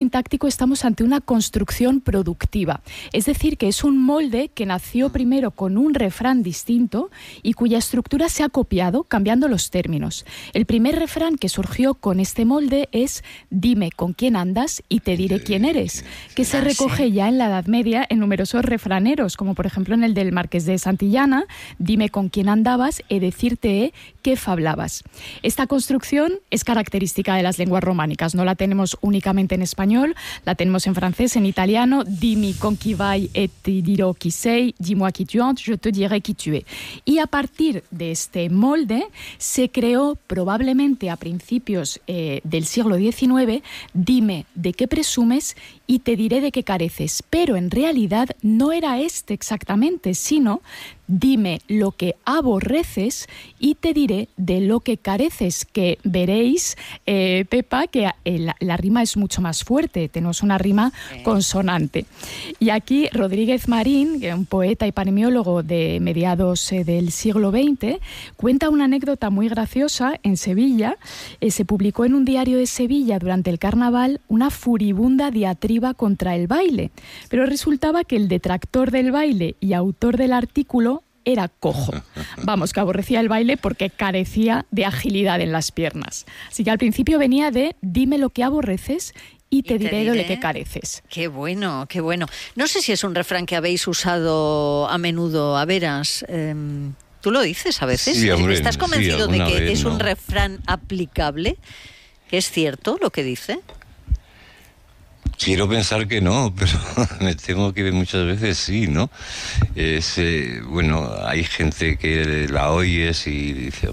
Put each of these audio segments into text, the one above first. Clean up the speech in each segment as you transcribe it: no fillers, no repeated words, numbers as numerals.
sintáctico estamos ante una construcción productiva. Es decir, que es un molde que nació primero con un refrán distinto y cuya estructura se ha copiado cambiando los términos. El primer refrán que surgió con este molde es «Dime con quién andas y te diré quién eres», que se recoge ya en la Edad Media en numerosos refraneros, como por ejemplo en el del Marqués de Santillana, «Dime con quién andabas e decirte qué fablabas». Esta construcción es característica de las lenguas románicas, no la tenemos únicamente en español, la tenemos en francés, en italiano, «Dimi con qui vai et te dirò qui sei, dis-moi qui tu es, je te dirai qui tu es». Y a partir de este molde se creó probablemente a principios del siglo XIX, «Dime de qué presumes y te diré de qué careces». Pero en realidad no era este exactamente, sino «Dime lo que aborreces y te diré de lo que careces», que veréis, Pepa, que la rima es mucho más fuerte, tenemos una rima consonante. Y aquí Rodríguez Marín, un poeta y paremiólogo de mediados del siglo XX, cuenta una anécdota muy graciosa. En Sevilla se publicó en un diario de Sevilla durante el carnaval una furibunda diatriba contra el baile, pero resultaba que el detractor del baile y autor del artículo era cojo. Vamos, que aborrecía el baile porque carecía de agilidad en las piernas. Así que al principio venía de «Dime lo que aborreces y te diré de lo que careces». Qué bueno, qué bueno. No sé si es un refrán que habéis usado a menudo, a veras. ¿Tú lo dices a veces? Sí, hombre, ¿Estás convencido de que vez, es un refrán aplicable? ¿Que es cierto lo que dice? Quiero pensar que no, pero me temo que muchas veces sí, ¿no? Bueno, hay gente que la oyes y dice,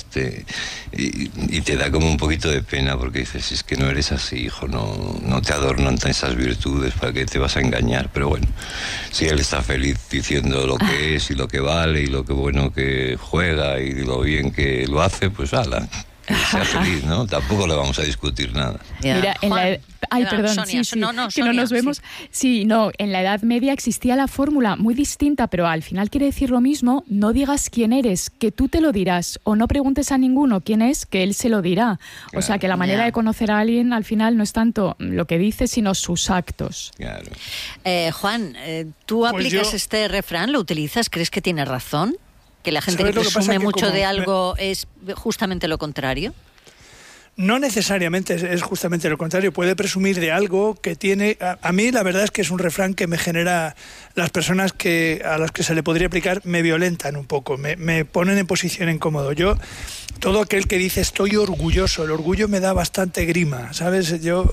y te da como un poquito de pena porque dices, es que no eres así, hijo, no te adornan esas virtudes, ¿para qué te vas a engañar? Pero bueno, si él está feliz diciendo lo que es y lo que vale y lo que bueno que juega y lo bien que lo hace, pues ala, que sea feliz, ¿no? Tampoco le vamos a discutir nada. Mira, perdón, Sonia, sí, no, que Sonia, no nos vemos. Sí, no, en la Edad Media existía la fórmula muy distinta, pero al final quiere decir lo mismo: no digas quién eres, que tú te lo dirás, o no preguntes a ninguno quién es, que él se lo dirá. Claro, o sea, que la manera de conocer a alguien al final no es tanto lo que dice, sino sus actos. Claro. Juan, ¿tú aplicas este refrán? ¿Lo utilizas? ¿Crees que tiene razón? ¿Que la gente que presume mucho de algo es justamente lo contrario? No necesariamente es justamente lo contrario. Puede presumir de algo que tiene... A mí la verdad es que es un refrán que me genera... Las personas a las que se le podría aplicar me violentan un poco, me ponen en posición incómodo. Todo aquel que dice estoy orgulloso, el orgullo me da bastante grima, ¿sabes? Yo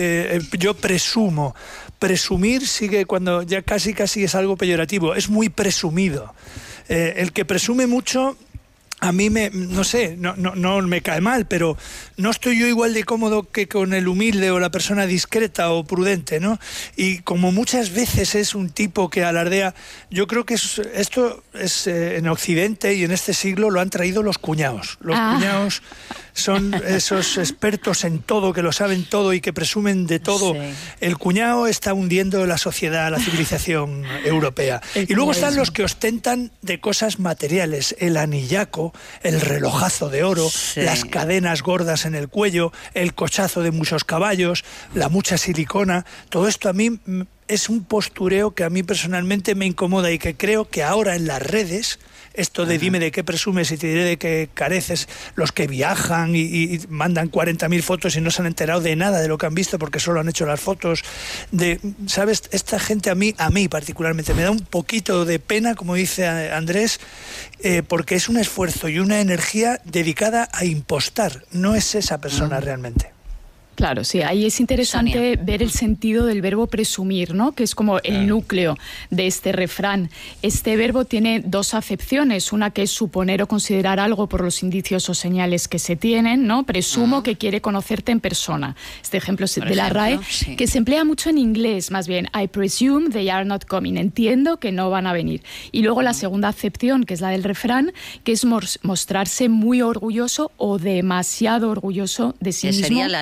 presumo. Presumir sigue cuando ya casi es algo peyorativo. Es muy presumido. El que presume mucho, a mí no me cae mal, pero no estoy yo igual de cómodo que con el humilde o la persona discreta o prudente, ¿no? Y como muchas veces es un tipo que alardea, yo creo que esto es en Occidente y en este siglo lo han traído los cuñados. Los cuñados son esos expertos en todo, que lo saben todo y que presumen de todo. Sí. El cuñado está hundiendo la sociedad, la civilización europea. Y luego están los que ostentan de cosas materiales, el anillaco, el relojazo de oro, las cadenas gordas en el cuello, el cochazo de muchos caballos, la mucha silicona. Todo esto a mí es un postureo que a mí personalmente me incomoda y que creo que ahora en las redes, esto de dime de qué presumes y te diré de qué careces, los que viajan y mandan 40.000 fotos y no se han enterado de nada de lo que han visto porque solo han hecho las fotos, ¿sabes? Esta gente a mí particularmente me da un poquito de pena, como dice Andrés, porque es un esfuerzo y una energía dedicada a impostar, no es esa persona realmente. Claro, sí, ahí es interesante ver el sentido del verbo presumir, ¿no? Que es como el núcleo de este refrán. Este verbo tiene dos acepciones, una que es suponer o considerar algo por los indicios o señales que se tienen, ¿no? Presumo que quiere conocerte en persona. Este ejemplo es de la RAE, que se emplea mucho en inglés, más bien. I presume they are not coming. Entiendo que no van a venir. Y luego la segunda acepción, que es la del refrán, que es mostrarse muy orgulloso o demasiado orgulloso de sí mismo. Que sería la nuestra.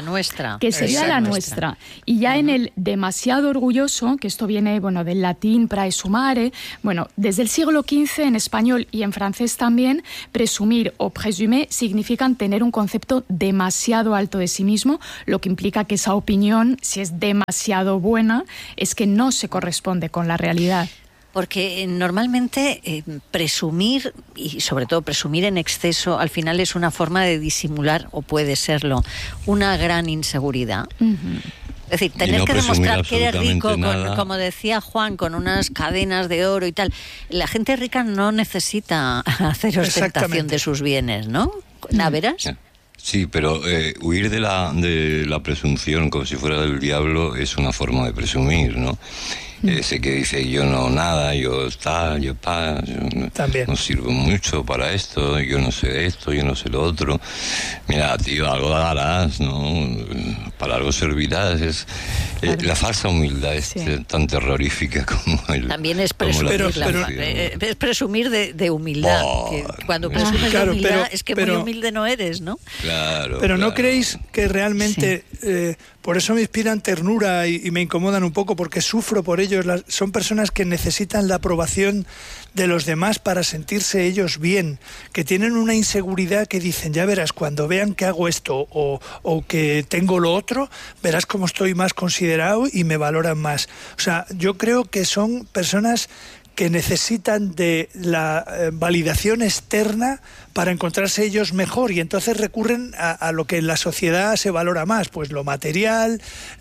nuestra. Que sería la nuestra. Y ya en el demasiado orgulloso, que esto viene, del latín praesumare, desde el siglo XV en español y en francés también, presumir o présumer significan tener un concepto demasiado alto de sí mismo, lo que implica que esa opinión, si es demasiado buena, es que no se corresponde con la realidad. Porque normalmente presumir, y sobre todo presumir en exceso, al final es una forma de disimular, o puede serlo, una gran inseguridad. Uh-huh. Es decir, tener que demostrar que eres rico, como decía Juan, con unas cadenas de oro y tal. La gente rica no necesita hacer ostentación de sus bienes, ¿no? ¿La verás? Sí, pero huir de la presunción como si fuera del diablo es una forma de presumir, ¿no? Ese que dice yo no nada, yo no sirvo mucho para esto, yo no sé esto, yo no sé lo otro. Mira, tío, algo darás, ¿no? Para algo servirás. Es la falsa humildad es tan terrorífica como el... También es presumir de humildad. Que cuando presumes de humildad es que muy humilde no eres, ¿no? Claro. Pero ¿no creéis que realmente... por eso me inspiran ternura y me incomodan un poco, porque sufro por ellos. Son personas que necesitan la aprobación de los demás para sentirse ellos bien, que tienen una inseguridad que dicen, ya verás, cuando vean que hago esto o que tengo lo otro, verás cómo estoy más considerado y me valoran más. O sea, yo creo que son personas que necesitan de la validación externa para encontrarse ellos mejor, y entonces recurren a lo que en la sociedad se valora más, pues lo material,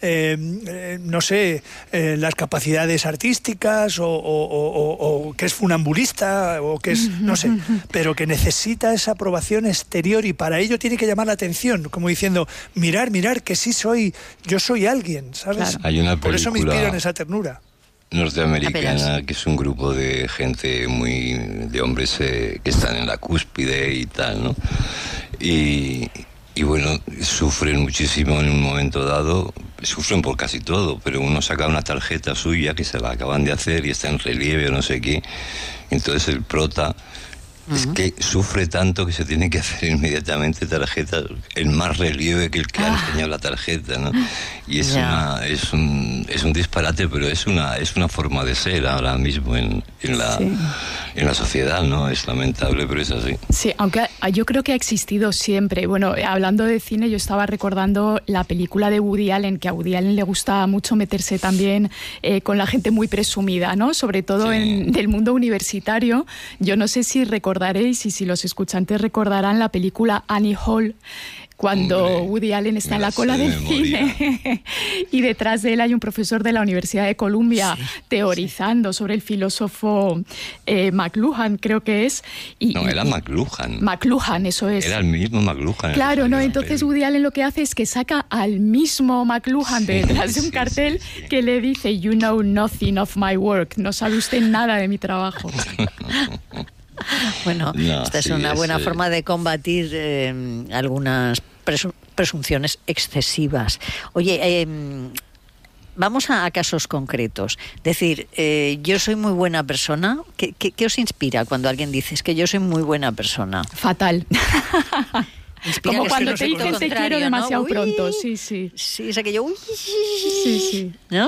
las capacidades artísticas o que es funambulista o que es, no sé, pero que necesita esa aprobación exterior, y para ello tiene que llamar la atención, como diciendo, mirar, que sí yo soy alguien, ¿sabes? Claro. Hay una película, por eso me inspiro en esa ternura. Norteamericana, que es un grupo de gente de hombres que están en la cúspide y tal, ¿no? Y sufren muchísimo en un momento dado, sufren por casi todo, pero uno saca una tarjeta suya que se la acaban de hacer y está en relieve o no sé qué, entonces el prota es que sufre tanto que se tiene que hacer inmediatamente tarjeta, el más relieve que el que ha enseñado la tarjeta, ¿no? Y es un disparate, pero es una forma de ser ahora mismo en la sociedad, ¿no? Es lamentable, pero es así. Sí, aunque yo creo que ha existido siempre. Hablando de cine, yo estaba recordando la película de Woody Allen, que a Woody Allen le gusta mucho meterse también con la gente muy presumida, ¿no? Sobre todo del mundo universitario. Yo no sé si recordaréis, y si los escuchantes recordarán la película Annie Hall, cuando Woody Allen está en la cola del cine y detrás de él hay un profesor de la Universidad de Columbia teorizando sobre el filósofo McLuhan, creo que es. Era McLuhan. McLuhan, eso es. Era el mismo McLuhan. Claro, ¿no? Entonces Woody Allen lo que hace es que saca al mismo McLuhan detrás de un cartel que le dice, "You know nothing of my work", no sabe usted nada de mi trabajo. Esta es una buena forma de combatir algunas presunciones excesivas. Oye, vamos a casos concretos. Decir, yo soy muy buena persona. ¿Qué os inspira cuando alguien dice, es que yo soy muy buena persona? Fatal. Inspira como cuando te dicen te quiero demasiado pronto. Sí. Sí, es aquello, sí. ¿No?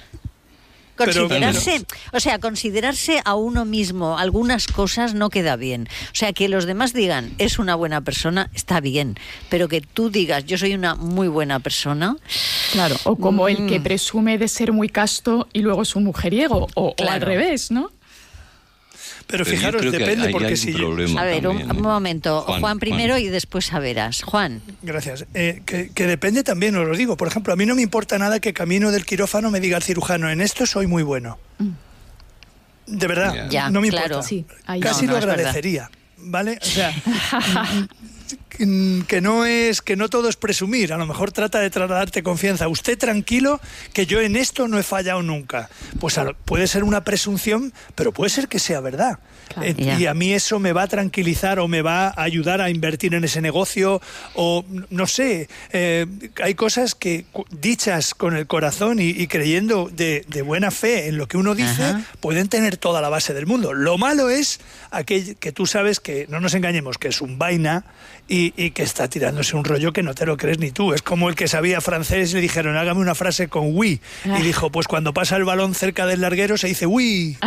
Considerarse a uno mismo algunas cosas no queda bien. O sea, que los demás digan, es una buena persona, está bien. Pero que tú digas, yo soy una muy buena persona... Claro, o como el que presume de ser muy casto y luego es un mujeriego, o al revés, ¿no? Pero fijaros, depende, porque si yo... A ver, un momento. Juan primero y después Averas. Juan. Gracias. Que depende también, os lo digo. Por ejemplo, a mí no me importa nada que camino del quirófano me diga el cirujano, en esto soy muy bueno. De verdad, no me importa. Sí, casi lo agradecería, ¿vale? O sea... que no todo es presumir. A lo mejor trata de trasladarte confianza. Usted tranquilo, que yo en esto no he fallado nunca. Pues puede ser una presunción, pero puede ser que sea verdad. Claro, y a mí eso me va a tranquilizar o me va a ayudar a invertir en ese negocio, o no sé, hay cosas que dichas con el corazón y creyendo de buena fe en lo que uno dice, pueden tener toda la base del mundo. Lo malo es aquel que tú sabes que, no nos engañemos, que es un vaina y que está tirándose un rollo que no te lo crees ni tú. Es como el que sabía francés y le dijeron, hágame una frase con oui. Y dijo, pues cuando pasa el balón cerca del larguero se dice oui.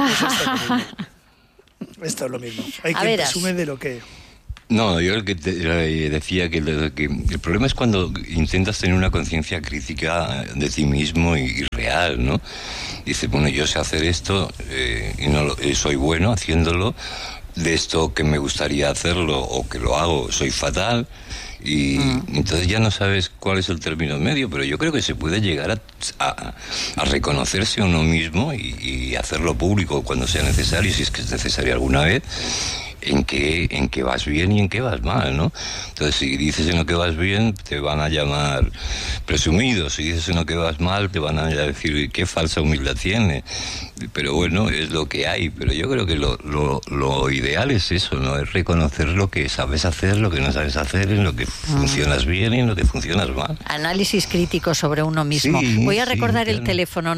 Esto es lo mismo. Hay quien presume de lo que... No, yo decía que el problema es cuando intentas tener una conciencia crítica de ti mismo y real, ¿no? Dice, bueno, yo sé hacer esto y no soy bueno haciéndolo, de esto que me gustaría hacerlo o que lo hago soy fatal, y entonces ya no sabes cuál es el término medio, pero yo creo que se puede llegar a reconocerse a uno mismo y hacerlo público cuando sea necesario, si es que es necesario alguna vez, en qué vas bien y en qué vas mal, ¿no? Entonces, si dices en lo que vas bien, te van a llamar presumido. Si dices en lo que vas mal, te van a decir qué falsa humildad tiene. Pero bueno, es lo que hay. Pero yo creo que lo ideal es eso, ¿no? Es reconocer lo que sabes hacer, lo que no sabes hacer, en lo que funcionas bien y en lo que funcionas mal. Análisis crítico sobre uno mismo. Sí, voy a recordar claro. El teléfono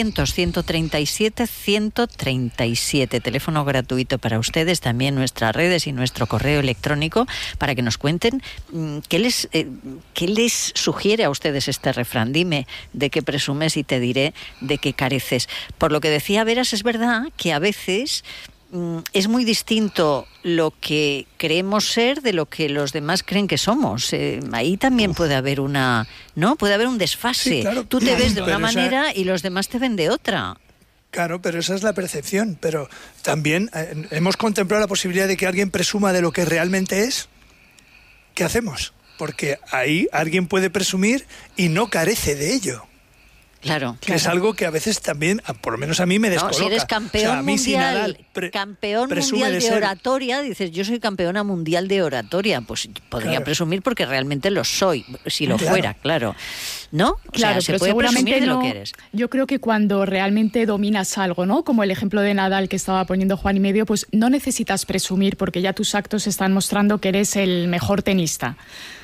900-137-137, teléfono gratuito para ustedes, también nuestras redes y nuestro correo electrónico, para que nos cuenten qué les sugiere a ustedes este refrán. Dime de qué presumes y te diré de qué careces. Por lo que decía Veras, es verdad que a veces es muy distinto lo que creemos ser de lo que los demás creen que somos. Ahí también puede haber puede haber un desfase. Sí, claro. Tú te ves de una Pero manera y los demás te ven de otra. Claro, pero esa es la percepción. Pero también hemos contemplado la posibilidad de que alguien presuma de lo que realmente es. ¿Qué hacemos? Porque ahí alguien puede presumir y no carece de ello. Claro. Que es algo que a veces también, por lo menos a mí me descoloca. Si eres campeón mundial, campeón mundial de oratoria, dices, yo soy campeona mundial de oratoria, pues podría presumir porque realmente lo soy, si lo fuera, claro. ¿No? Claro, se pero puede seguramente presumir de no, lo que eres. Yo creo que cuando realmente dominas algo, ¿no? Como el ejemplo de Nadal que estaba poniendo Juan y Medio, pues no necesitas presumir porque ya tus actos están mostrando que eres el mejor tenista.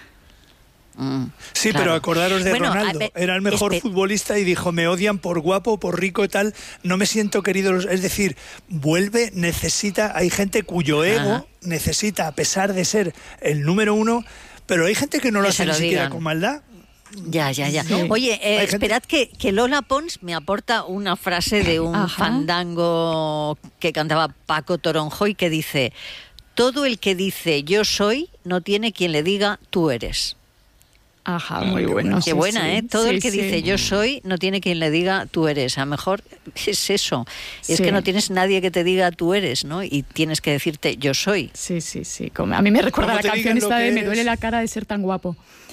Sí, claro. Pero acordaros de Ronaldo, era el mejor futbolista y dijo, me odian por guapo, por rico y tal, no me siento querido. Es decir, hay gente cuyo ego necesita, a pesar de ser el número uno, pero hay gente que no lo hace ni siquiera con maldad. Ya. ¿No? Oye, esperad que Lola Pons me aporta una frase de un fandango que cantaba Paco Toronjo y que dice, todo el que dice yo soy no tiene quien le diga tú eres. Ajá, muy bueno. Qué buena, ¿eh? Todo el que dice yo soy no tiene quien le diga tú eres. A lo mejor es eso. Es que no tienes nadie que te diga tú eres, ¿no? Y tienes que decirte yo soy. Sí. A mí me recuerda la canción esta de Me duele la cara de ser tan guapo.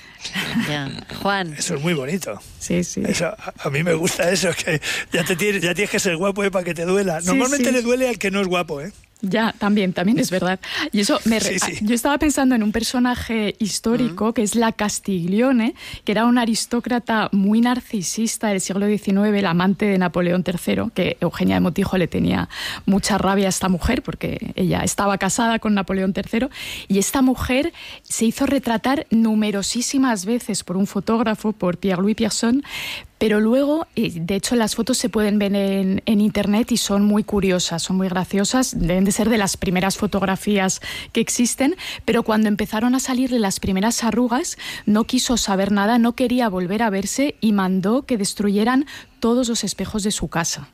Ya. Juan. Eso es muy bonito. Sí. Eso, a mí me gusta eso, que ya tienes que ser guapo para que te duela. Normalmente le duele al que no es guapo, ¿eh? Ya, también es verdad. Y eso yo estaba pensando en un personaje histórico que es la Castiglione, que era una aristócrata muy narcisista del siglo XIX, la amante de Napoleón III, que Eugenia de Montijo le tenía mucha rabia a esta mujer porque ella estaba casada con Napoleón III, y esta mujer se hizo retratar numerosísimas veces por un fotógrafo, por Pierre-Louis Pierson, pero luego, de hecho, las fotos se pueden ver en internet y son muy curiosas, son muy graciosas, deben de ser de las primeras fotografías que existen, pero cuando empezaron a salirle las primeras arrugas, no quiso saber nada, no quería volver a verse y mandó que destruyeran todos los espejos de su casa.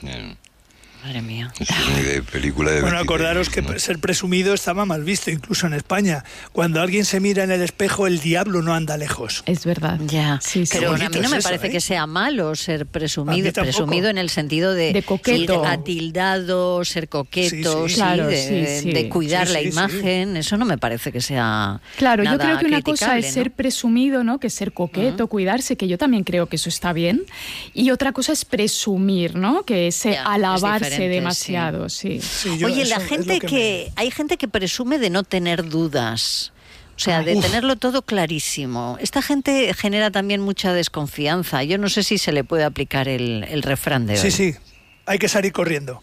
Madre mía. Es muy de película de Bueno, acordaros que ser presumido estaba mal visto, incluso en España. Cuando alguien se mira en el espejo, el diablo no anda lejos. Es verdad. Ya. Sí. Pero a mí no me parece que sea malo ser presumido en el sentido de coqueto. Ir atildado, ser coqueto, claro, de cuidar la imagen. Sí. Eso no me parece que sea Claro, nada yo creo que una cosa es ser ¿no? presumido, ¿no? Que es ser coqueto, cuidarse, que yo también creo que eso está bien. Y otra cosa es presumir, ¿no? Que es alabarse demasiado, sí. Oye, hay gente que presume de no tener dudas. O sea, de tenerlo todo clarísimo. Esta gente genera también mucha desconfianza. Yo no sé si se le puede aplicar el refrán de hoy. Sí. Hay que salir corriendo.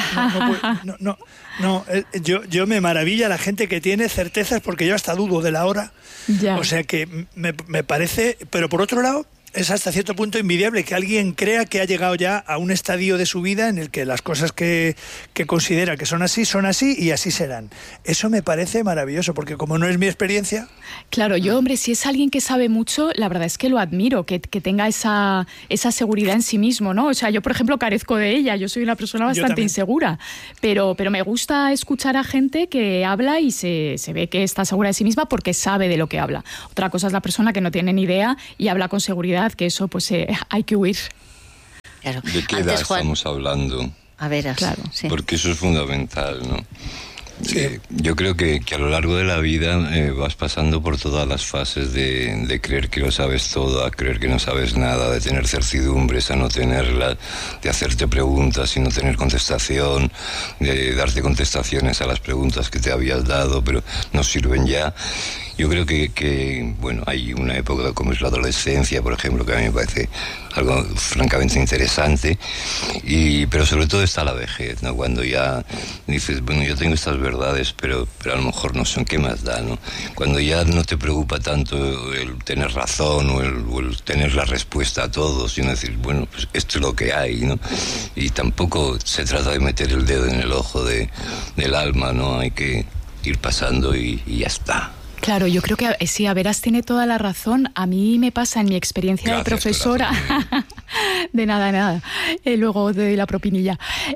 Yo me maravilla la gente que tiene certezas porque yo hasta dudo de la hora. Ya. O sea que me parece... Pero por otro lado, es hasta cierto punto envidiable que alguien crea que ha llegado ya a un estadio de su vida en el que las cosas que considera que son así y así serán. Eso me parece maravilloso, porque como no es mi experiencia... Claro, yo, hombre, si es alguien que sabe mucho, la verdad es que lo admiro, que tenga esa seguridad en sí mismo, ¿no? O sea, yo, por ejemplo, carezco de ella, yo soy una persona bastante insegura, pero me gusta escuchar a gente que habla y se ve que está segura de sí misma porque sabe de lo que habla. Otra cosa es la persona que no tiene ni idea y habla con seguridad, que eso pues hay que huir. Claro. ¿De qué edad estamos hablando? A ver, claro. Sí. Porque eso es fundamental, ¿no? Sí. Yo creo que a lo largo de la vida vas pasando por todas las fases de creer que lo sabes todo, a creer que no sabes nada, de tener certidumbres a no tenerlas, de hacerte preguntas y no tener contestación, de darte contestaciones a las preguntas que te habías dado pero no sirven ya. Yo creo que bueno, hay una época como es la adolescencia, por ejemplo, que a mí me parece algo francamente interesante, pero sobre todo está la vejez, ¿no? Cuando ya dices, bueno, yo tengo estas verdades, pero a lo mejor no son, ¿qué más da, no? Cuando ya no te preocupa tanto el tener razón o el tener la respuesta a todo, sino decir, bueno, pues esto es lo que hay, ¿no? Y tampoco se trata de meter el dedo en el ojo del alma, ¿no? Hay que ir pasando y ya está. Claro, yo creo que sí, Averas tiene toda la razón. A mí me pasa en mi experiencia de profesora... De nada. Luego doy la propinilla.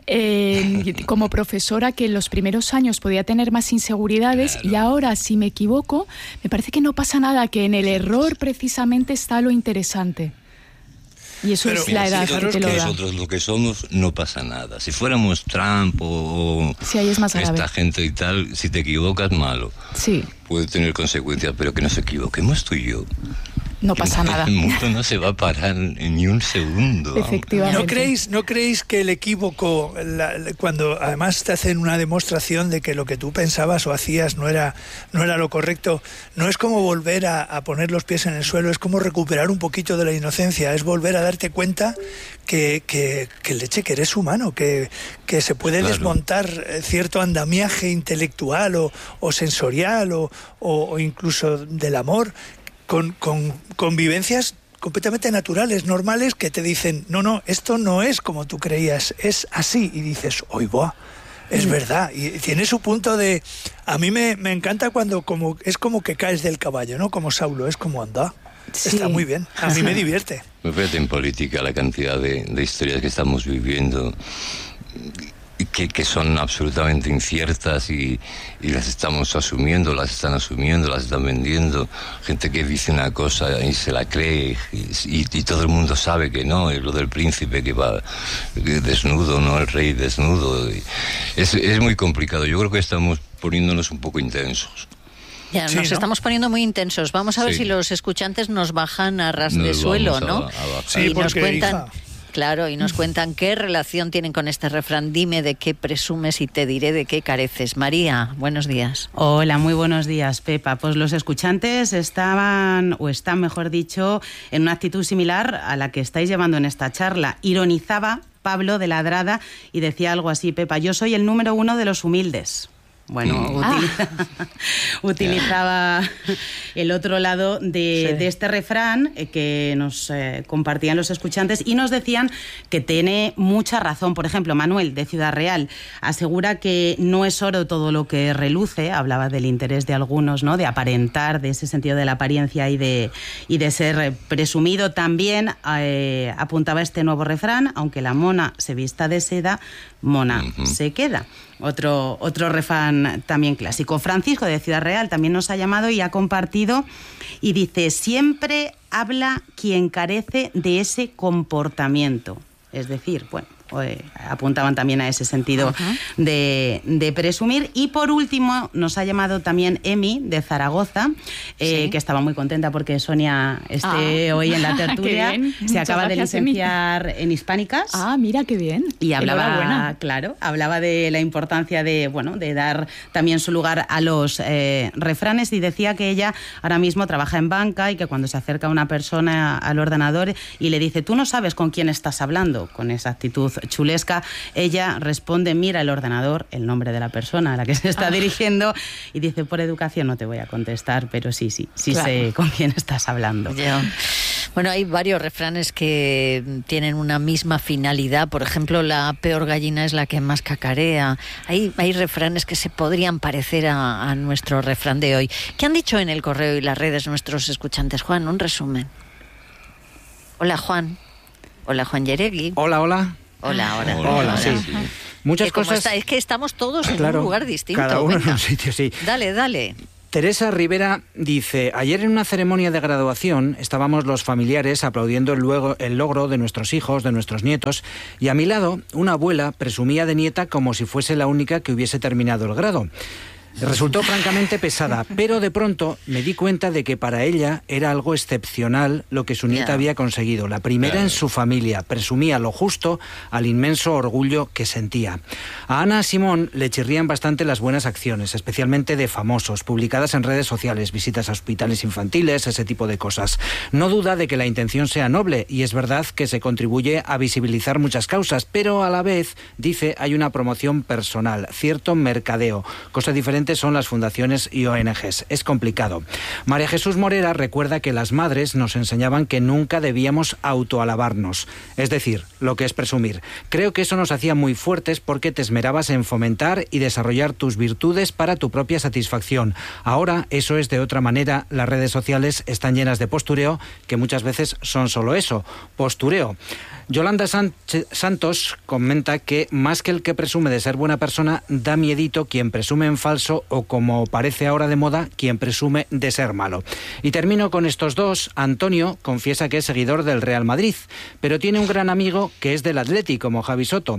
Como profesora, que en los primeros años podía tener más inseguridades, claro. Y ahora, si me equivoco, me parece que no pasa nada, que en el error precisamente está lo interesante. Y eso es la edad que te lo da. Nosotros lo que somos no pasa nada. Si fuéramos Trump o sí, ahí es más grave. Esta gente y tal, si te equivocas, malo. Sí. Puede tener consecuencias, pero que nos equivoquemos tú y yo. No pasa nada. El mundo no se va a parar en ni un segundo. Efectivamente. ¿No creéis que el equívoco, cuando además te hacen una demostración de que lo que tú pensabas o hacías no era lo correcto, no es como volver a poner los pies en el suelo, es como recuperar un poquito de la inocencia, es volver a darte cuenta que leche, que eres humano, que se puede desmontar cierto andamiaje intelectual o sensorial o incluso del amor, con convivencias completamente naturales, normales, que te dicen, no, esto no es como tú creías, es así, y dices, ¡oy, boa! Es verdad, y tiene su punto de... A mí me encanta cuando es como que caes del caballo, ¿no? Como Saulo, es como anda. Sí. Está muy bien, a mí me divierte. Me parece en política la cantidad de historias que estamos viviendo que son absolutamente inciertas y las estamos asumiendo, las están vendiendo. Gente que dice una cosa y se la cree y todo el mundo sabe que no, es lo del príncipe que va desnudo, no el rey desnudo. Es muy complicado. Yo creo que estamos poniéndonos un poco intensos. Ya, nos estamos poniendo muy intensos. Vamos a ver si los escuchantes nos bajan a ras de suelo, ¿no? Sí, y nos cuentan... hija. Claro, y nos cuentan qué relación tienen con este refrán. Dime de qué presumes y te diré de qué careces. María, buenos días. Hola, muy buenos días, Pepa. Pues los escuchantes están, mejor dicho, en una actitud similar a la que estáis llevando en esta charla. Ironizaba Pablo de Ladrada y decía algo así, Pepa, yo soy el número 1 de los humildes. Bueno, utilizaba el otro lado de este refrán que nos compartían los escuchantes y nos decían que tiene mucha razón. Por ejemplo, Manuel, de Ciudad Real, asegura que no es oro todo lo que reluce. Hablaba del interés de algunos, ¿no? De aparentar, de ese sentido de la apariencia y de ser presumido. También apuntaba este nuevo refrán, aunque la mona se vista de seda, mona se queda. Otro refrán también clásico. Francisco de Ciudad Real también nos ha llamado y ha compartido y dice, siempre habla quien carece de ese comportamiento. Es decir, bueno, apuntaban también a ese sentido de presumir. Y por último nos ha llamado también Emi de Zaragoza, que estaba muy contenta porque Sonia esté hoy en la tertulia. Se acaba de licenciar en Hispánicas. Mira qué bien. Y hablaba de la importancia de dar también su lugar a los refranes, y decía que ella ahora mismo trabaja en banca y que cuando se acerca una persona al ordenador y le dice, tú no sabes con quién estás hablando, con esa actitud chulesca, ella responde, mira el ordenador, el nombre de la persona a la que se está dirigiendo, y dice, por educación no te voy a contestar, pero sí claro. Sé con quién estás hablando. Bueno, hay varios refranes que tienen una misma finalidad. Por ejemplo, la peor gallina es la que más cacarea. Hay refranes que se podrían parecer a nuestro refrán de hoy. ¿Qué han dicho en el correo y las redes nuestros escuchantes? Juan, un resumen. Hola, Juan. Hola, Juan Yeregui. Hola. Hola, sí. Muchas cosas. Es que estamos todos en un lugar distinto. Cada uno en un sitio, sí. Dale. Teresa Rivera dice: ayer en una ceremonia de graduación estábamos los familiares aplaudiendo el logro de nuestros hijos, de nuestros nietos, y a mi lado una abuela presumía de nieta como si fuese la única que hubiese terminado el grado. Resultó francamente pesada, pero de pronto me di cuenta de que para ella era algo excepcional lo que su nieta había conseguido. La primera en su familia. Presumía lo justo al inmenso orgullo que sentía. A Ana Simón le chirrían bastante las buenas acciones, especialmente de famosos, publicadas en redes sociales, visitas a hospitales infantiles, ese tipo de cosas. No duda de que la intención sea noble, y es verdad que se contribuye a visibilizar muchas causas, pero a la vez, dice, hay una promoción personal, cierto mercadeo, cosa diferente son las fundaciones y ONGs. Es complicado. María Jesús Morera recuerda que las madres nos enseñaban que nunca debíamos autoalabarnos, es decir, lo que es presumir. Creo que eso nos hacía muy fuertes porque te esmerabas en fomentar y desarrollar tus virtudes para tu propia satisfacción. Ahora eso es de otra manera. Las redes sociales están llenas de postureo, que muchas veces son solo eso, postureo. Yolanda Santos comenta que más que el que presume de ser buena persona, da miedito quien presume en falso o, como parece ahora de moda, quien presume de ser malo. Y termino con estos dos. Antonio confiesa que es seguidor del Real Madrid, pero tiene un gran amigo que es del Atleti, como Javi Soto.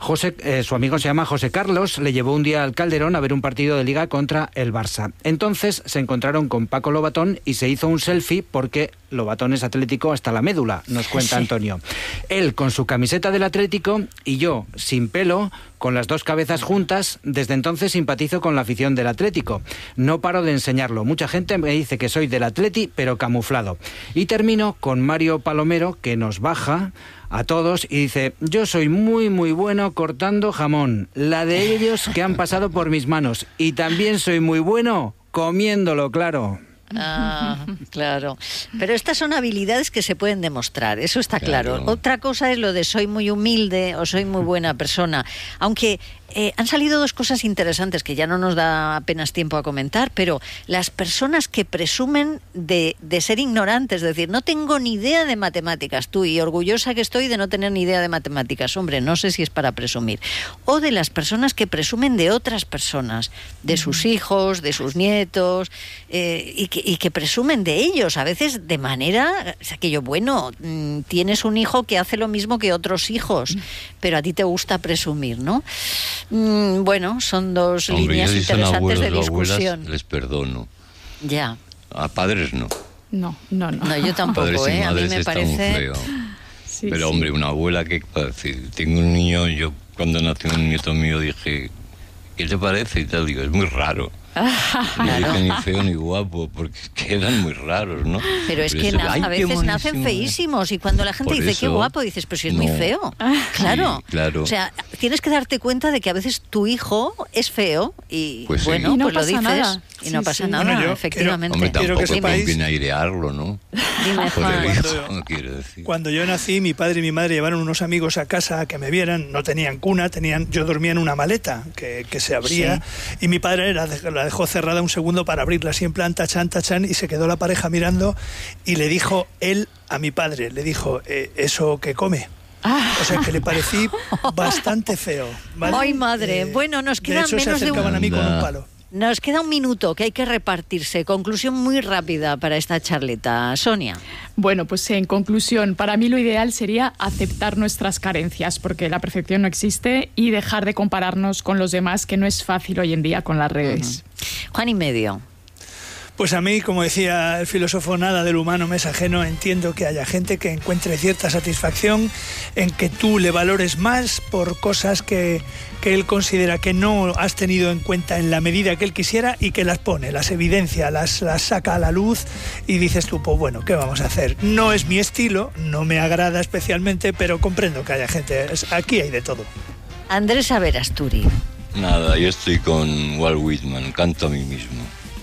Su amigo se llama José Carlos, le llevó un día al Calderón a ver un partido de Liga contra el Barça. Entonces se encontraron con Paco Lobatón y se hizo un selfie porque Lobatón es atlético hasta la médula, nos cuenta Antonio. Él con su camiseta del Atlético y yo, sin pelo, con las dos cabezas juntas. Desde entonces simpatizo con la afición del Atlético. No paro de enseñarlo. Mucha gente me dice que soy del Atleti, pero camuflado. Y termino con Mario Palomero, que nos baja a todos y dice: yo soy muy bueno cortando jamón, la de ellos que han pasado por mis manos, y también soy muy bueno comiéndolo, claro. Claro. Pero estas son habilidades que se pueden demostrar, eso está claro. Otra cosa es lo de soy muy humilde o soy muy buena persona. Aunque han salido dos cosas interesantes que ya no nos da apenas tiempo a comentar, pero las personas que presumen de ser ignorantes, es decir, no tengo ni idea de matemáticas, tú, y orgullosa que estoy de no tener ni idea de matemáticas, hombre, no sé si es para presumir. O de las personas que presumen de otras personas, de sus hijos, de sus nietos, y que presumen de ellos, a veces de manera, o sea, que yo, bueno, tienes un hijo que hace lo mismo que otros hijos, pero a ti te gusta presumir, ¿no? Bueno, son dos líneas interesantes de discusión. Les perdono. Ya. A padres no. No, yo tampoco, a mí me parece feo. Sí, pero hombre, una abuela que, decir, tengo un niño, yo cuando nació un nieto mío dije, ¿qué te parece? Y tal, digo, es muy raro. No dije ni feo ni guapo, porque quedan muy raros, ¿no? Pero es que a veces nacen feísimos, y cuando la gente dice qué guapo, dices, pero si es muy feo. Claro. Sí, claro. O sea, tienes que darte cuenta de que a veces tu hijo es feo y pues bueno, y no pues lo dices nada. Y no pasa nada, bueno, efectivamente. Hombre, tampoco que sepáis, conviene airearlo, ¿no? Dime, Juan. Cuando yo nací, mi padre y mi madre llevaron unos amigos a casa a que me vieran. No tenían cuna, yo dormía en una maleta que se abría, y mi padre la dejó cerrada un segundo para abrirla, así en plan tachán, y se quedó la pareja mirando, y le dijo él a mi padre, le dijo, ¿eso qué come? O sea, que le parecí bastante feo, ¿vale? ¡Ay, madre! Bueno, nos queda menos de se acercaban a mí con un palo. Nos queda un minuto que hay que repartirse. Conclusión muy rápida para esta charleta. Sonia. Bueno, pues en conclusión, para mí lo ideal sería aceptar nuestras carencias, porque la perfección no existe, y dejar de compararnos con los demás, que no es fácil hoy en día con las redes. Juan y medio. Pues a mí, como decía el filósofo, nada del humano me es ajeno. Entiendo que haya gente que encuentre cierta satisfacción en que tú le valores más por cosas que él considera que no has tenido en cuenta en la medida que él quisiera, y que las pone, las evidencia, las saca a la luz, y dices tú, pues bueno, ¿qué vamos a hacer? No es mi estilo, no me agrada especialmente, pero comprendo que haya gente. Aquí hay de todo. Andrés Averasturi. Nada, yo estoy con Walt Whitman, canto a mí mismo.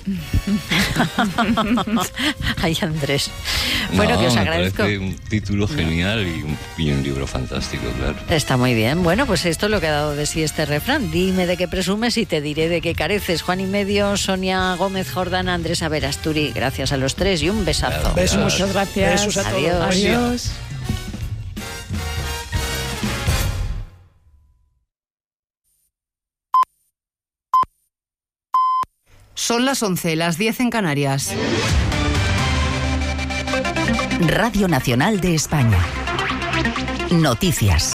Ay, Andrés. Bueno, que os agradezco. Me parece un título genial y un libro fantástico, claro. Está muy bien. Bueno, pues esto es lo que ha dado de sí este refrán. Dime de qué presumes y te diré de qué careces. Juan y Medio, Sonia Gómez Jordana, Andrés Averasturi. Gracias a los tres y un besazo. Claro, Besos. Muchas gracias. Besos a todos. Adiós. Adiós. Son las 11, las 10 en Canarias. Radio Nacional de España. Noticias.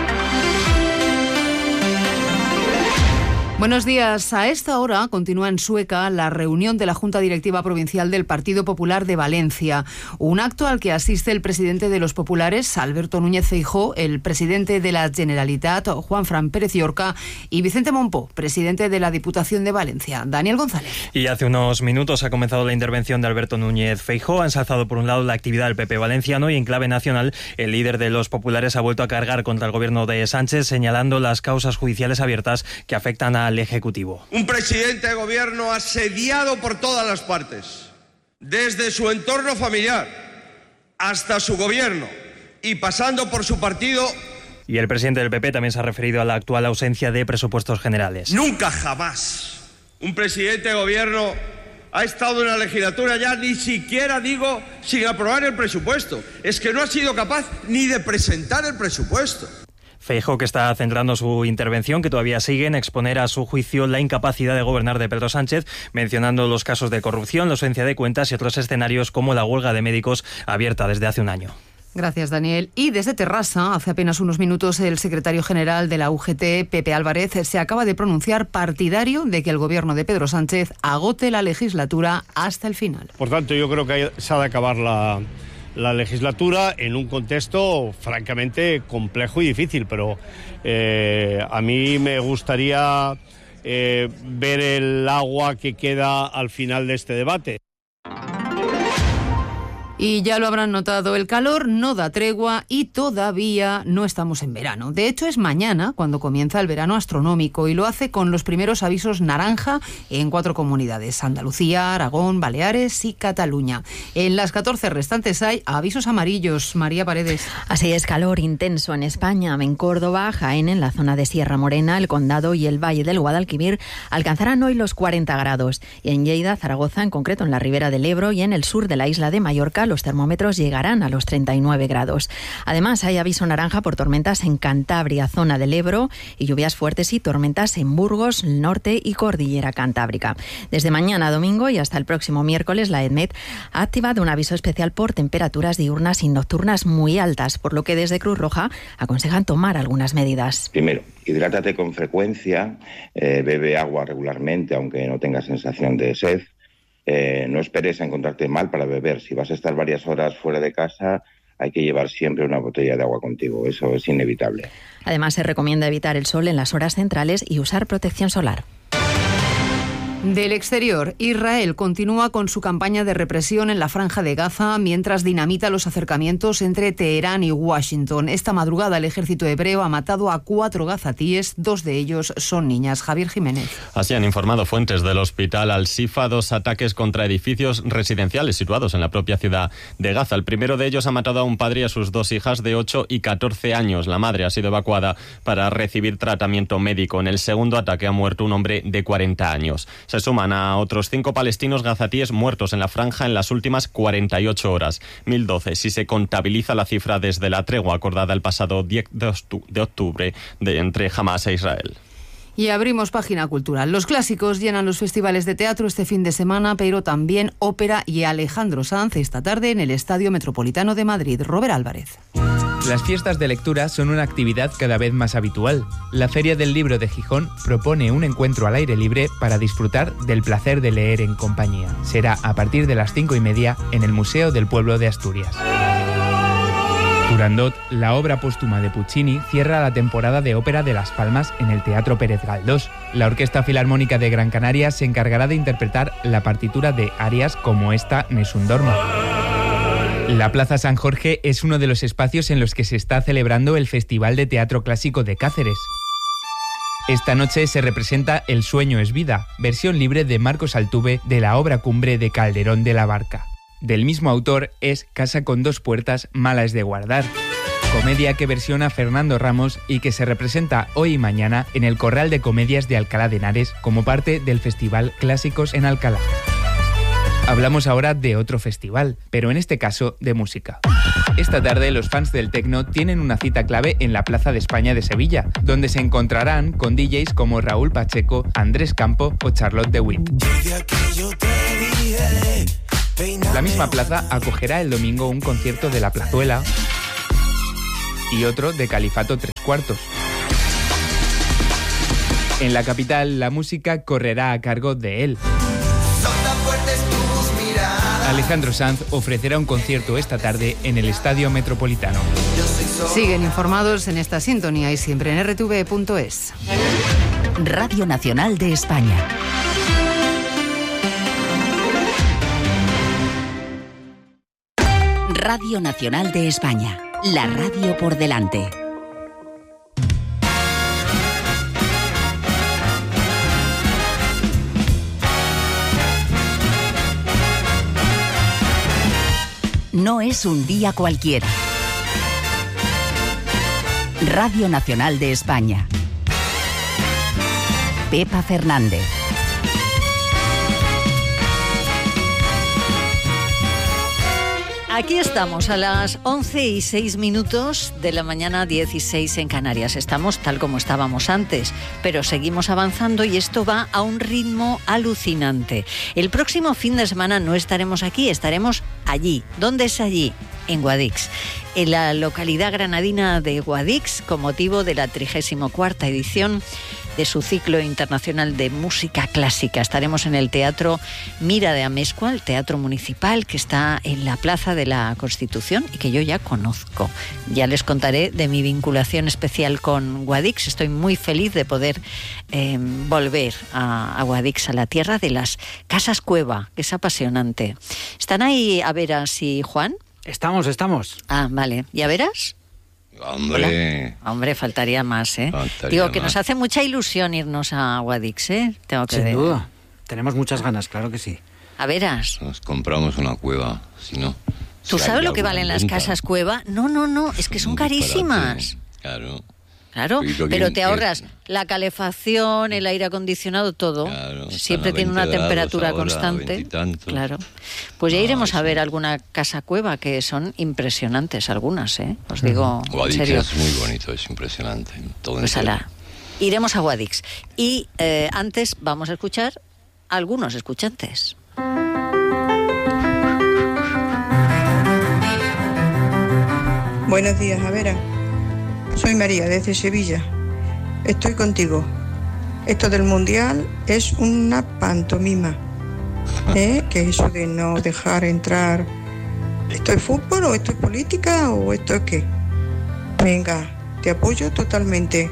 Buenos días. A esta hora continúa en Sueca la reunión de la Junta Directiva Provincial del Partido Popular de Valencia. Un acto al que asiste el presidente de los populares, Alberto Núñez Feijóo, el presidente de la Generalitat, Juanfran Pérez Llorca, y Vicente Mompó, presidente de la Diputación de Valencia. Daniel González. Y hace unos minutos ha comenzado la intervención de Alberto Núñez Feijóo. Ha ensalzado por un lado la actividad del PP valenciano y en clave nacional el líder de los populares ha vuelto a cargar contra el gobierno de Sánchez, señalando las causas judiciales abiertas que afectan al Ejecutivo. Un presidente de gobierno asediado por todas las partes, desde su entorno familiar hasta su gobierno y pasando por su partido. Y el presidente del PP también se ha referido a la actual ausencia de presupuestos generales. Nunca jamás un presidente de gobierno ha estado en la legislatura ya ni siquiera, digo, sin aprobar el presupuesto. Es que no ha sido capaz ni de presentar el presupuesto. Feijóo, que está centrando su intervención, que todavía sigue, en exponer a su juicio la incapacidad de gobernar de Pedro Sánchez, mencionando los casos de corrupción, la ausencia de cuentas y otros escenarios como la huelga de médicos abierta desde hace un año. Gracias, Daniel. Y desde Terrassa, hace apenas unos minutos, el secretario general de la UGT, Pepe Álvarez, se acaba de pronunciar partidario de que el gobierno de Pedro Sánchez agote la legislatura hasta el final. Por tanto, yo creo que se ha de acabar la legislatura en un contexto francamente complejo y difícil, pero a mí me gustaría ver el agua que queda al final de este debate. Y ya lo habrán notado, el calor no da tregua y todavía no estamos en verano. De hecho, es mañana cuando comienza el verano astronómico y lo hace con los primeros avisos naranja en 4 comunidades: Andalucía, Aragón, Baleares y Cataluña. En las 14 restantes hay avisos amarillos. María Paredes. Así es, calor intenso en España. En Córdoba, Jaén, en la zona de Sierra Morena, el Condado y el Valle del Guadalquivir alcanzarán hoy los 40 grados. Y en Lleida, Zaragoza, en concreto en la Ribera del Ebro y en el sur de la isla de Mallorca, los termómetros llegarán a los 39 grados. Además, hay aviso naranja por tormentas en Cantabria, zona del Ebro, y lluvias fuertes y tormentas en Burgos, norte y Cordillera Cantábrica. Desde mañana domingo y hasta el próximo miércoles, la EDMET ha activado un aviso especial por temperaturas diurnas y nocturnas muy altas, por lo que desde Cruz Roja aconsejan tomar algunas medidas. Primero, hidrátate con frecuencia, bebe agua regularmente, aunque no tengas sensación de sed. No esperes a encontrarte mal para beber. Si vas a estar varias horas fuera de casa, hay que llevar siempre una botella de agua contigo. Eso es inevitable. Además, se recomienda evitar el sol en las horas centrales y usar protección solar. Del exterior, Israel continúa con su campaña de represión en la Franja de Gaza mientras dinamita los acercamientos entre Teherán y Washington. Esta madrugada el ejército hebreo ha matado a 4 gazatíes, 2 de ellos son niñas. Javier Jiménez. Así han informado fuentes del hospital Al-Shifa, 2 ataques contra edificios residenciales situados en la propia ciudad de Gaza. El primero de ellos ha matado a un padre y a sus 2 hijas de 8 y 14 años. La madre ha sido evacuada para recibir tratamiento médico. En el segundo ataque ha muerto un hombre de 40 años. Se suman a otros 5 palestinos gazatíes muertos en la franja en las últimas 48 horas, 1.012 si se contabiliza la cifra desde la tregua acordada el pasado 10 de octubre entre Hamas e Israel. Y abrimos página cultural. Los clásicos llenan los festivales de teatro este fin de semana, pero también ópera y Alejandro Sanz esta tarde en el Estadio Metropolitano de Madrid. Robert Álvarez. Las fiestas de lectura son una actividad cada vez más habitual. La Feria del Libro de Gijón propone un encuentro al aire libre para disfrutar del placer de leer en compañía. Será a partir de las 5:30 en el Museo del Pueblo de Asturias. Turandot, la obra póstuma de Puccini, cierra la temporada de ópera de Las Palmas en el Teatro Pérez Galdós. La Orquesta Filarmónica de Gran Canaria se encargará de interpretar la partitura de arias como esta Nessun Dorma. La Plaza San Jorge es uno de los espacios en los que se está celebrando el Festival de Teatro Clásico de Cáceres. Esta noche se representa El sueño es vida, versión libre de Marcos Altuve de la obra cumbre de Calderón de la Barca. Del mismo autor es Casa con dos puertas, mala es de guardar, comedia que versiona Fernando Ramos y que se representa hoy y mañana en el Corral de Comedias de Alcalá de Henares como parte del Festival Clásicos en Alcalá. Hablamos ahora de otro festival, pero en este caso de música. Esta tarde los fans del techno tienen una cita clave en la Plaza de España de Sevilla, donde se encontrarán con DJs como Raúl Pacheco, Andrés Campo o Charlotte de Witt. La misma plaza acogerá el domingo un concierto de La Plazuela y otro de Califato 3/4. En la capital, la música correrá a cargo de él. Alejandro Sanz ofrecerá un concierto esta tarde en el Estadio Metropolitano. Siguen informados en esta sintonía y siempre en rtv.es. Radio Nacional de España. Radio Nacional de España. La radio por delante. No es un día cualquiera. Radio Nacional de España. Pepa Fernández. Aquí estamos a las 11:06 de la mañana, 16 en Canarias. Estamos tal como estábamos antes, pero seguimos avanzando y esto va a un ritmo alucinante. El próximo fin de semana no estaremos aquí, estaremos allí. ¿Dónde es allí? En Guadix, en la localidad granadina de Guadix, con motivo de la 34ª edición de su ciclo internacional de música clásica. Estaremos en el Teatro Mira de Amezcua, el teatro municipal que está en la Plaza de la Constitución y que yo ya conozco. Ya les contaré de mi vinculación especial con Guadix. Estoy muy feliz de poder volver a Guadix, a la tierra de las casas cueva, que es apasionante. ¿Están ahí Averas y Juan? Estamos. Ah, vale. ¿Y Averas? Hombre. Hola. Hombre, faltaría más, ¿eh? Digo que nos hace mucha ilusión irnos a Guadix, ¿eh? Tengo que Sin duda. Tenemos muchas ganas, claro que sí. A veras. Nos compramos una cueva, si no. ¿Tú sabes lo que valen las casas cueva? No, es que son carísimas. Claro, pero te ahorras la calefacción, el aire acondicionado, todo. Claro, siempre tiene una temperatura ahora, constante. Claro. Pues ya iremos a ver alguna casa cueva, que son impresionantes algunas, ¿eh? Os digo, Guadix en serio. es muy bonito, es impresionante. Todo pues iremos a Guadix. Y antes vamos a escuchar a algunos escuchantes. Buenos días, Avera. Soy María, desde Sevilla. Estoy contigo. Esto del Mundial es una pantomima. Que eso de no dejar entrar... ¿Esto es fútbol o esto es política o esto es qué? Venga, te apoyo totalmente.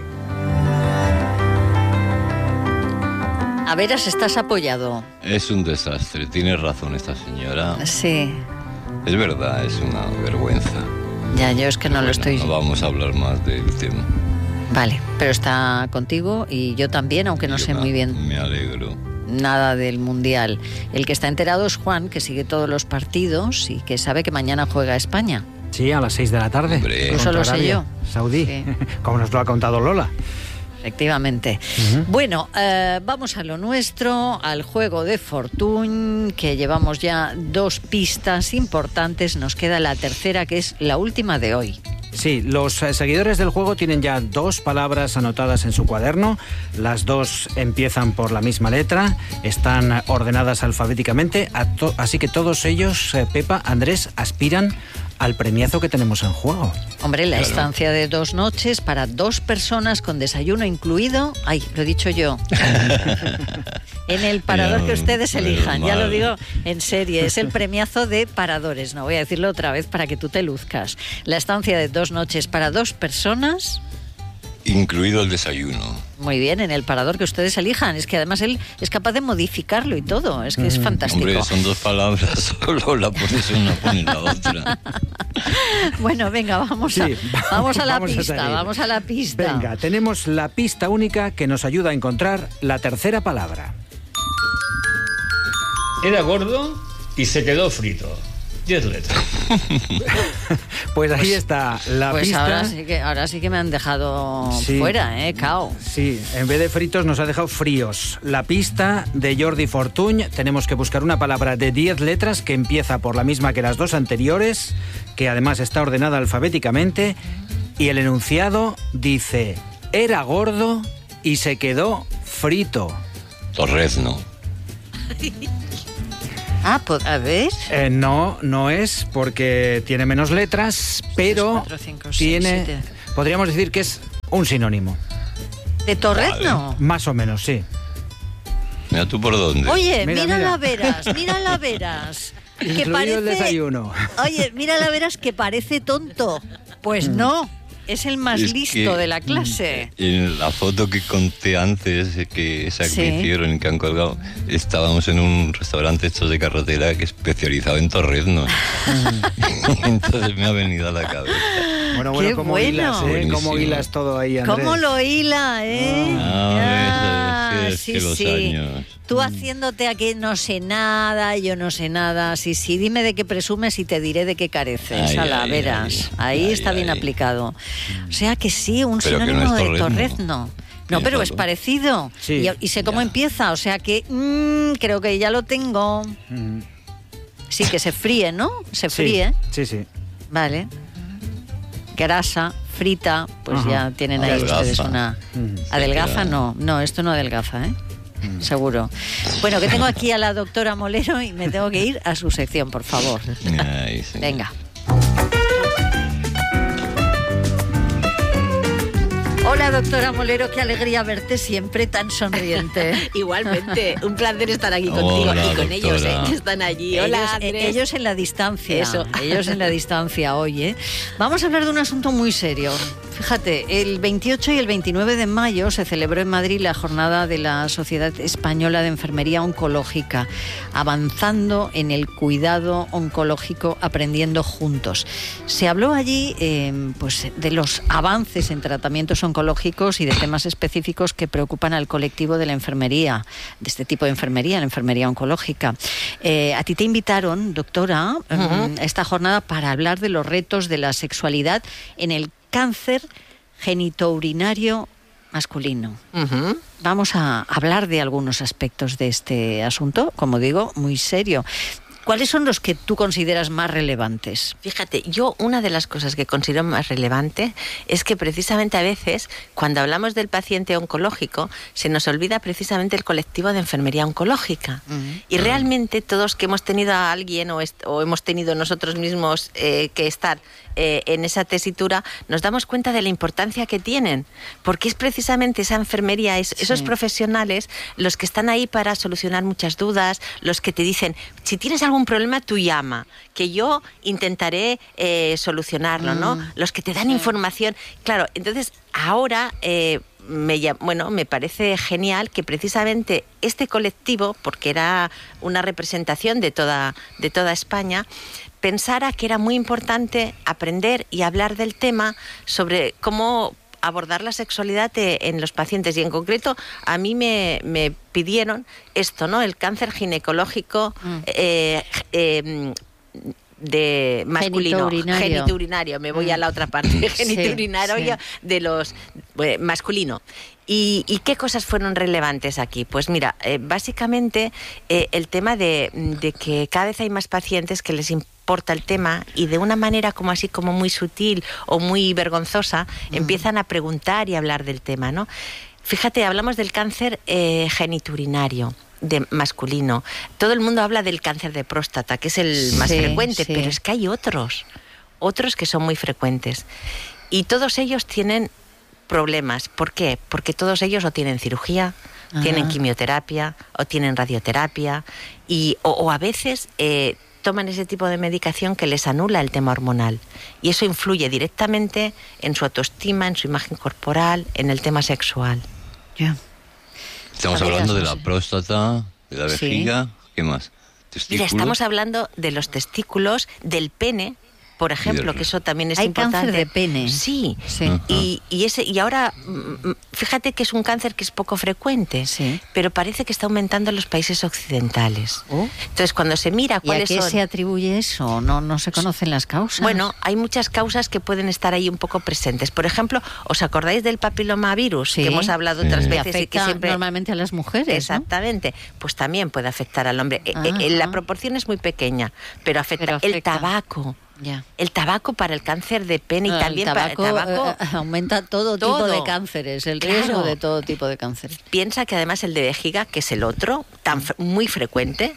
A veras, estás apoyado. Es un desastre, tiene razón esta señora. Sí. Es verdad, es una vergüenza. Ya, yo es que no lo estoy... No vamos a hablar más del tema. Vale, pero está contigo y yo también, aunque no sé muy bien. Me alegro. Nada del Mundial. El que está enterado es Juan, que sigue todos los partidos y que sabe que mañana juega España. Sí, a las 6 de la tarde. Eso lo sé yo. Saudí, sí. Como nos lo ha contado Lola. Efectivamente. Bueno, vamos a lo nuestro, al juego de Fortuny, que llevamos ya 2 pistas importantes. Nos queda la tercera, que es la última de hoy. Sí, los seguidores del juego tienen ya 2 palabras anotadas en su cuaderno. Las 2 empiezan por la misma letra, están ordenadas alfabéticamente, así que todos ellos, Pepa, Andrés, aspiran al premiazo que tenemos en juego. Hombre, la estancia de 2 noches para 2 personas con desayuno incluido. Ay, lo he dicho yo. En el parador que ustedes elijan, ya lo digo en serie. Es el premiazo de paradores. No voy a decirlo otra vez para que tú te luzcas. La estancia de 2 noches para 2 personas. Incluido el desayuno. Muy bien, en el parador que ustedes elijan. Es que además él es capaz de modificarlo y todo. Es que es fantástico. Hombre, son 2 palabras, solo la pones una, pones la otra. Bueno, venga, vamos a la pista. Venga, tenemos la pista única que nos ayuda a encontrar la tercera palabra. Era gordo y se quedó frito. 10 letras. Pues ahí está la pista. Ahora sí que me han dejado fuera, cao. Sí, en vez de fritos nos ha dejado fríos. La pista de Jordi Fortuny. Tenemos que buscar una palabra de 10 letras que empieza por la misma que las 2 anteriores, que además está ordenada alfabéticamente, y el enunciado dice: era gordo y se quedó frito. Torrezno. Pues a ver. No es, porque tiene menos letras, pero 4, 5, 6, tiene... 7. Podríamos decir que es un sinónimo. ¿De torrezno? Vale. Más o menos, sí. Mira tú por dónde. Oye, mira la veras. Que parece... el desayuno. Oye, mira la veras que parece tonto. Pues no. Es el más listo de la clase. En la foto que conté antes, que me hicieron y que han colgado, estábamos en un restaurante hecho de carretera que es especializado en torreznos. Entonces me ha venido a la cabeza. Bueno, ¿cómo hilas, ¿Cómo hilas todo ahí, Andrés? ¿Cómo lo hila, Sí. Los años. Tú haciéndote aquí no sé nada, yo no sé nada. Sí, dime de qué presumes y te diré de qué careces. Verás. Ahí está bien aplicado. O sea que sí, un sinónimo de torrezno. No, pero es parecido. Sí, y sé cómo empieza. O sea que creo que ya lo tengo. Sí, que se fríe, ¿no? Se fríe. Sí. Vale. Grasa, frita, pues ya tienen ahí ustedes una... ¿Adelgaza? No, esto no adelgaza, seguro. Bueno, que tengo aquí a la doctora Molero y me tengo que ir a su sección, por favor. Venga. Hola, doctora Molero, qué alegría verte siempre tan sonriente. Igualmente, un placer estar aquí contigo y con ellos, que están allí. Hola, ellos en la distancia. Eso. Ellos en la distancia hoy, Vamos a hablar de un asunto muy serio. Fíjate, el 28 y el 29 de mayo se celebró en Madrid la jornada de la Sociedad Española de Enfermería Oncológica, avanzando en el cuidado oncológico, aprendiendo juntos. Se habló allí pues de los avances en tratamientos oncológicos y de temas específicos que preocupan al colectivo de la enfermería, de este tipo de enfermería, la enfermería oncológica. A ti te invitaron, doctora, a esta jornada para hablar de los retos de la sexualidad en el cáncer genitourinario masculino. Vamos a hablar de algunos aspectos de este asunto, como digo, muy serio. ¿Cuáles son los que tú consideras más relevantes? Fíjate, yo una de las cosas que considero más relevante es que precisamente a veces, cuando hablamos del paciente oncológico, se nos olvida precisamente el colectivo de enfermería oncológica. Y realmente todos que hemos tenido a alguien o hemos tenido nosotros mismos que estar en esa tesitura, nos damos cuenta de la importancia que tienen, porque es precisamente esa enfermería, esos profesionales los que están ahí para solucionar muchas dudas, los que te dicen, si tienes algún problema tú llama, que yo intentaré solucionarlo, ¿no? Los que te dan información. Claro, entonces ahora me parece genial que precisamente este colectivo, porque era una representación de toda España, pensara que era muy importante aprender y hablar del tema sobre cómo abordar la sexualidad en los pacientes. Y en concreto, a mí me pidieron esto, ¿no? El cáncer ginecológico de masculino, genitourinario. Me voy a la otra parte, genitourinario de los masculino. ¿Y qué cosas fueron relevantes aquí? Pues mira, básicamente el tema de que cada vez hay más pacientes que les importa el tema y de una manera como así como muy sutil o muy vergonzosa empiezan a preguntar y a hablar del tema, ¿no? Fíjate, hablamos del cáncer genitourinario de masculino. Todo el mundo habla del cáncer de próstata, que es el más frecuente, pero es que hay otros que son muy frecuentes. Y todos ellos tienen problemas. ¿Por qué? Porque todos ellos o tienen cirugía, tienen quimioterapia o tienen radioterapia o a veces toman ese tipo de medicación que les anula el tema hormonal. Y eso influye directamente en su autoestima, en su imagen corporal, en el tema sexual. Estamos hablando de la próstata, de la vejiga, ¿qué más? Mira, estamos hablando de los testículos, del pene, por ejemplo, que eso también es importante. Hay cáncer de pene. Sí. Y ahora, fíjate que es un cáncer que es poco frecuente, pero parece que está aumentando en los países occidentales. Entonces, cuando se mira cuáles son... ¿Y a qué se atribuye eso? No se conocen las causas. Bueno, hay muchas causas que pueden estar ahí un poco presentes. Por ejemplo, ¿os acordáis del papilomavirus? Que hemos hablado otras veces. Que afecta y que siempre... normalmente a las mujeres, Exactamente. ¿No? Pues también puede afectar al hombre. La proporción es muy pequeña, pero afecta. El tabaco. Ya. El tabaco para el cáncer de pene y también para el tabaco aumenta todo tipo de cánceres, el riesgo de todo tipo de cánceres. Piensa que además el de vejiga, que es el otro, muy frecuente,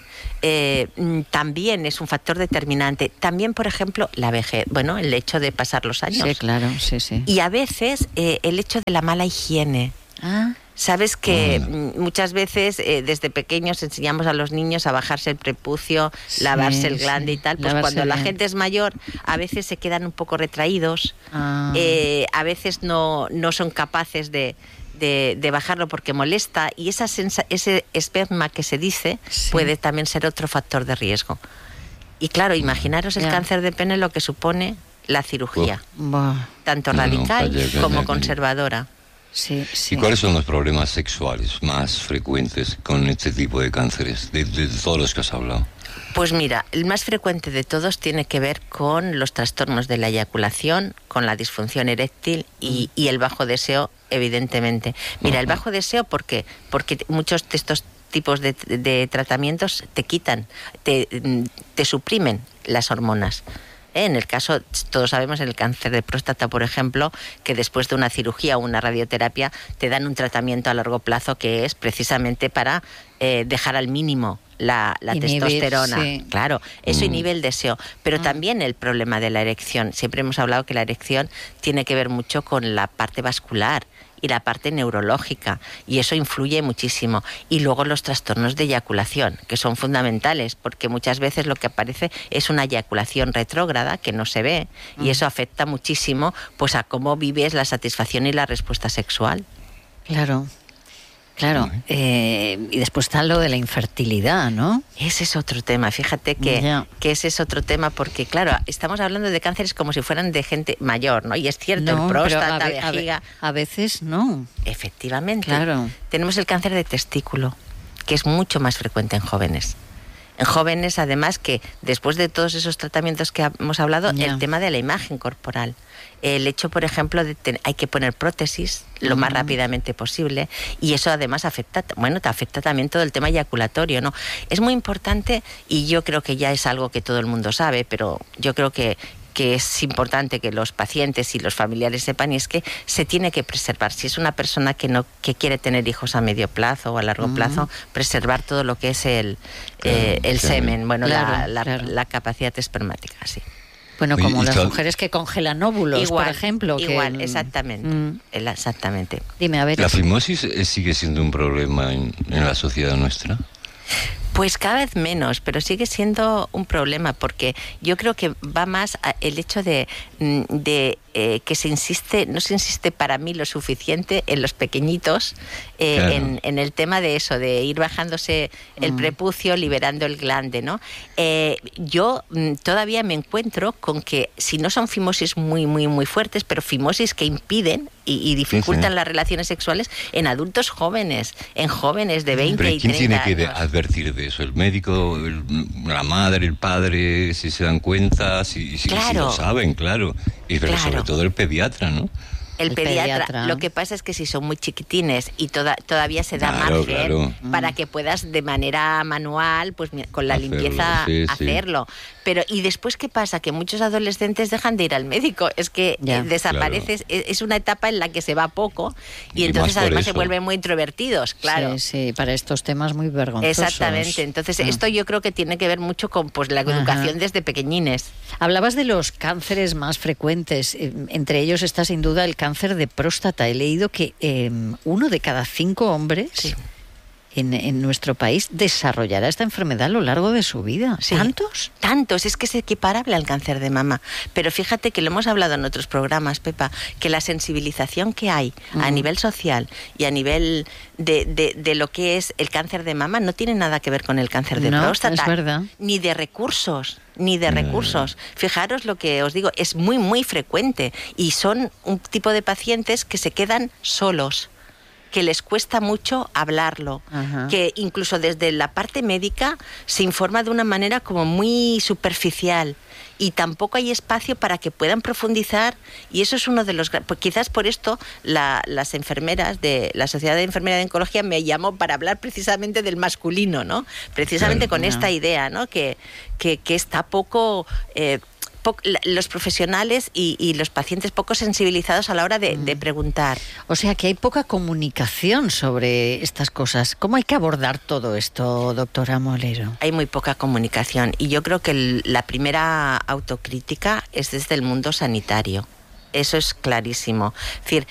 también es un factor determinante. También, por ejemplo, la vejez, el hecho de pasar los años. Sí, claro, sí. Y a veces el hecho de la mala higiene. Sabes que muchas veces desde pequeños enseñamos a los niños a bajarse el prepucio, lavarse el glande y tal. Pues cuando la gente es mayor, a veces se quedan un poco retraídos, a veces no son capaces de bajarlo porque molesta, y ese esperma que se dice puede también ser otro factor de riesgo. Y claro, imaginaros el cáncer de pene, lo que supone la cirugía, tanto radical como conservadora. Sí. ¿Y cuáles son los problemas sexuales más frecuentes con este tipo de cánceres, de todos los que has hablado? Pues mira, el más frecuente de todos tiene que ver con los trastornos de la eyaculación, con la disfunción eréctil y el bajo deseo, evidentemente. Mira, el bajo deseo, ¿por qué? Porque muchos de estos tipos de tratamientos te quitan, te suprimen las hormonas. En el caso, todos sabemos, en el cáncer de próstata, por ejemplo, que después de una cirugía o una radioterapia te dan un tratamiento a largo plazo que es precisamente para dejar al mínimo la testosterona. Claro, eso inhibe el deseo. Pero también el problema de la erección. Siempre hemos hablado que la erección tiene que ver mucho con la parte vascular y la parte neurológica, y eso influye muchísimo. Y luego los trastornos de eyaculación, que son fundamentales, porque muchas veces lo que aparece es una eyaculación retrógrada que no se ve, y eso afecta muchísimo pues a cómo vives la satisfacción y la respuesta sexual. Claro. Y después está lo de la infertilidad, ¿no? Ese es otro tema. Fíjate que ese es otro tema, porque claro, estamos hablando de cánceres como si fueran de gente mayor, ¿no? Y es cierto, el próstata, vejiga... A veces no. Efectivamente. Claro. Tenemos el cáncer de testículo, que es mucho más frecuente en jóvenes. En jóvenes, además, que después de todos esos tratamientos que hemos hablado, el tema de la imagen corporal. El hecho, por ejemplo, hay que poner prótesis lo más rápidamente posible, y eso además te afecta también todo el tema eyaculatorio, ¿no? Es muy importante, y yo creo que ya es algo que todo el mundo sabe, pero yo creo que es importante que los pacientes y los familiares sepan, y es que se tiene que preservar. Si es una persona que quiere tener hijos a medio plazo o a largo plazo, preservar todo lo que es el semen, la capacidad espermática, sí. Bueno, como las mujeres que congelan óvulos, por ejemplo. Exactamente. Exactamente. Dime, a ver. ¿La fimosis sigue siendo un problema en la sociedad nuestra? Pues cada vez menos, pero sigue siendo un problema, porque yo creo que va más el hecho de que no se insiste para mí lo suficiente en los pequeñitos, en el tema de eso, de ir bajándose el prepucio, liberando el glande, ¿no? Yo todavía me encuentro con que, si no son fimosis muy, muy, muy fuertes, pero fimosis que impiden y dificultan las relaciones sexuales en adultos jóvenes, en jóvenes de 20 y 30 años. ¿Quién tiene que advertir de eso? ¿El médico, la madre, el padre, si se dan cuenta, si lo saben, claro? Pero sobre todo el pediatra, ¿no? El pediatra. Lo que pasa es que si son muy chiquitines y todavía se da margen para que puedas de manera manual, pues con la limpieza hacerlo. Pero ¿y después qué pasa? Que muchos adolescentes dejan de ir al médico. Es que desapareces. Es una etapa en la que se va poco y entonces además se vuelven muy introvertidos, claro. Sí, para estos temas muy vergonzosos. Exactamente. Entonces esto yo creo que tiene que ver mucho con la educación desde pequeñines. Hablabas de los cánceres más frecuentes. Entre ellos está sin duda el cáncer de próstata. He leído que 1 de cada 5 hombres en nuestro país desarrollará esta enfermedad a lo largo de su vida. Sí. Tantos, es que es equiparable al cáncer de mama. Pero fíjate que lo hemos hablado en otros programas, Pepa, que la sensibilización que hay a nivel social y a nivel de lo que es el cáncer de mama no tiene nada que ver con el cáncer de próstata. Es verdad. Ni de recursos. Fijaros lo que os digo, es muy, muy frecuente y son un tipo de pacientes que se quedan solos, que les cuesta mucho hablarlo, que incluso desde la parte médica se informa de una manera como muy superficial y tampoco hay espacio para que puedan profundizar, y eso es uno de los... Pues quizás por esto las enfermeras de la Sociedad de Enfermería de Oncología me llamó para hablar precisamente del masculino, ¿no? Precisamente con esta idea, ¿no? Que está poco... los profesionales y los pacientes poco sensibilizados a la hora de preguntar. O sea que hay poca comunicación sobre estas cosas. ¿Cómo hay que abordar todo esto, doctora Molero? Hay muy poca comunicación y yo creo que la primera autocrítica es desde el mundo sanitario. Eso es clarísimo. Es decir,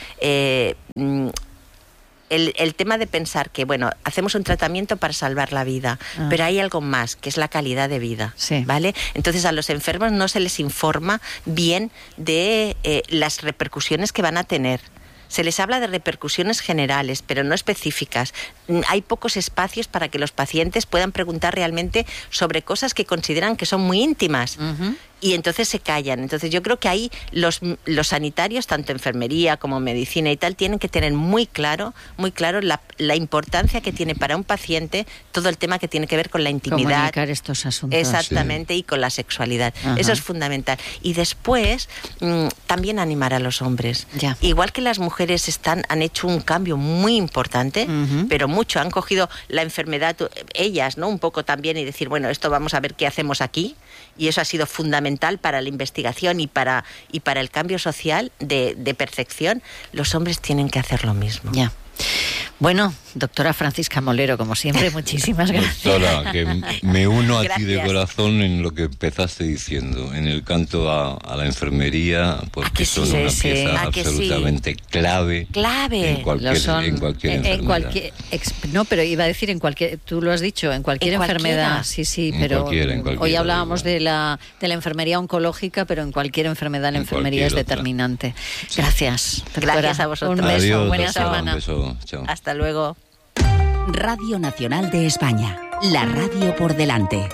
el tema de pensar que, bueno, hacemos un tratamiento para salvar la vida, pero hay algo más, que es la calidad de vida, ¿vale? Entonces a los enfermos no se les informa bien de las repercusiones que van a tener. Se les habla de repercusiones generales, pero no específicas. Hay pocos espacios para que los pacientes puedan preguntar realmente sobre cosas que consideran que son muy íntimas. Y entonces se callan. Entonces yo creo que ahí los sanitarios, tanto enfermería como medicina y tal, tienen que tener muy claro la importancia que tiene para un paciente todo el tema que tiene que ver con la intimidad. Comunicar estos asuntos. Exactamente, y con la sexualidad. Eso es fundamental. Y después, también animar a los hombres. Igual que las mujeres han hecho un cambio muy importante, pero mucho. Han cogido la enfermedad, ellas, ¿no? Un poco también, y decir, bueno, esto vamos a ver qué hacemos aquí. Y eso ha sido fundamental para la investigación y para el cambio social de percepción. Los hombres tienen que hacer lo mismo. Bueno, doctora Francisca Molero, como siempre, muchísimas gracias. Doctora, que me uno a ti de corazón en lo que empezaste diciendo, en el canto a la enfermería, porque son una pieza absolutamente clave en cualquier enfermedad. No, pero iba a decir en cualquier, tú lo has dicho, en cualquier enfermedad. Sí, pero hoy hablábamos de la enfermería oncológica, pero en cualquier enfermedad la enfermería es determinante. Gracias, doctora. Gracias a vosotros. Un beso, Adiós, buena doctora, semana. un beso. Chao. Hasta luego. Radio Nacional de España, la radio por delante.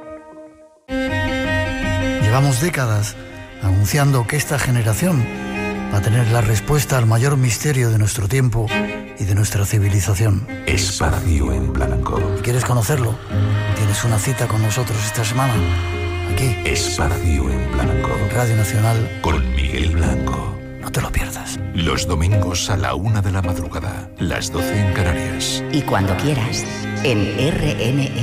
Llevamos décadas anunciando que esta generación va a tener la respuesta al mayor misterio de nuestro tiempo y de nuestra civilización. Espacio en Blanco. ¿Quieres conocerlo? Tienes una cita con nosotros esta semana, aquí. Espacio en Blanco. En Radio Nacional. Con Miguel Blanco. No te lo pierdas. Los domingos a la 1 de la madrugada, las 12 en Canarias. Y cuando quieras, en RNE.